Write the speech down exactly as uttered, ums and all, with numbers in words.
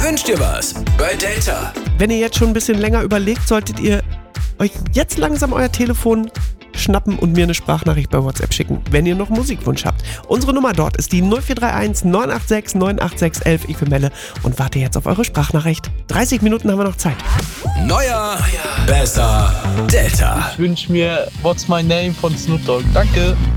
Wünsch dir was bei Delta. Wenn ihr jetzt schon ein bisschen länger überlegt, solltet ihr euch jetzt langsam euer Telefon schnappen und mir eine Sprachnachricht bei WhatsApp schicken, wenn ihr noch einen Musikwunsch habt. Unsere Nummer dort ist die null vier drei eins neun acht sechs neun acht sechs eins eins. Ich bin Melle und warte jetzt auf eure Sprachnachricht. dreißig Minuten haben wir noch Zeit. Neuer, besser, Delta. Ich wünsche mir What's My Name von Snoop Dogg. Danke.